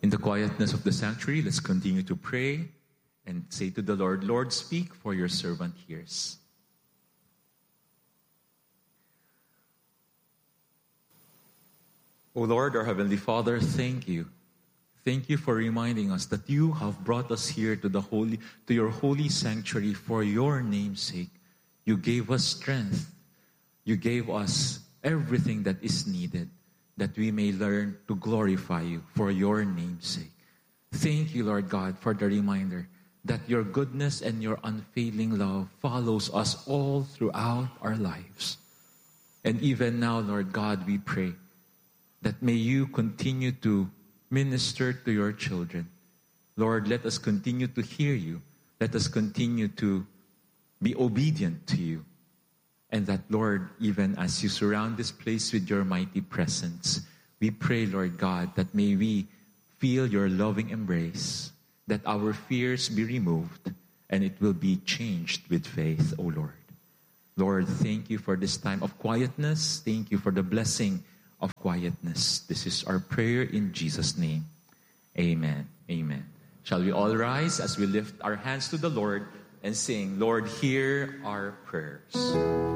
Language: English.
In the quietness of the sanctuary, let's continue to pray and say to the Lord, Lord, speak, for your servant hears. O Lord, our Heavenly Father, thank you. Thank you for reminding us that you have brought us here to your holy sanctuary for your name's sake. You gave us strength. You gave us everything that is needed, that we may learn to glorify you for your name's sake. Thank you, Lord God, for the reminder that your goodness and your unfailing love follows us all throughout our lives. And even now, Lord God, we pray that may you continue to minister to your children. Lord, let us continue to hear you. Let us continue to be obedient to you. And that, Lord, even as you surround this place with your mighty presence, we pray, Lord God, that may we feel your loving embrace, that our fears be removed, and it will be changed with faith, O Lord. Lord, thank you for this time of quietness. Thank you for the blessing of quietness. This is our prayer in Jesus' name. Amen. Amen. Shall we all rise as we lift our hands to the Lord and sing, Lord, hear our prayers.